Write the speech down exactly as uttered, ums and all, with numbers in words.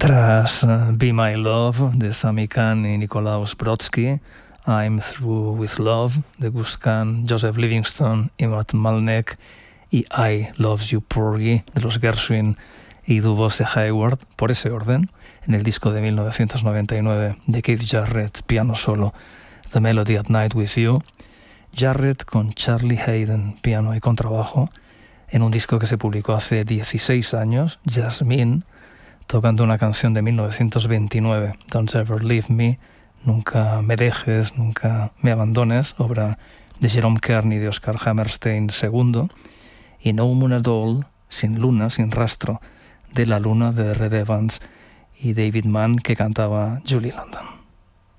Tras uh, Be My Love de Sami Khan y Nikolaus Brodsky, I'm Through With Love de Gus Kahn, Joseph Livingston y Matt Malneck, y I Loves You Porgy de los Gershwin y Dubois de Hayward, por ese orden, en el disco de mil novecientos noventa y nueve de Keith Jarrett, piano solo, The Melody at Night With You, Jarrett con Charlie Haydn, piano y contrabajo, en un disco que se publicó hace dieciséis años, Jasmine, tocando una canción de mil novecientos veintinueve, Don't Ever Leave Me, Nunca me dejes, nunca me abandones, obra de Jerome Kern y de Oscar Hammerstein segundo, y No Moon at All, Sin Luna, Sin Rastro, de La Luna de Red Evans y David Mann, que cantaba Julie London.